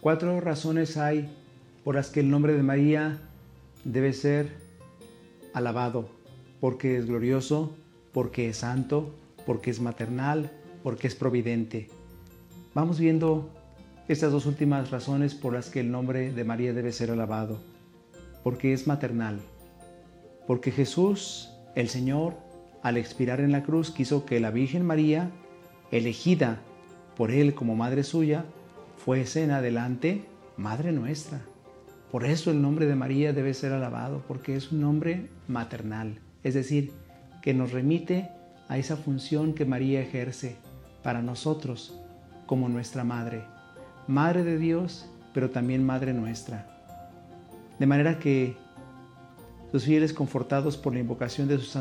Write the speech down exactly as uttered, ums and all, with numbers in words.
Cuatro razones hay por las que el nombre de María debe ser alabado, porque es glorioso, porque es santo, porque es maternal, porque es providente. Vamos viendo estas dos últimas razones por las que el nombre de María debe ser alabado. Porque es maternal, porque Jesús, el Señor, al expirar en la cruz, quiso que la Virgen María, elegida por Él como madre suya, fuese en adelante Madre nuestra. Por eso el nombre de María debe ser alabado, porque es un nombre maternal, es decir, que nos remite a esa función que María ejerce para nosotros como nuestra madre, madre de Dios, pero también madre nuestra. De manera que sus fieles, confortados por la invocación de sus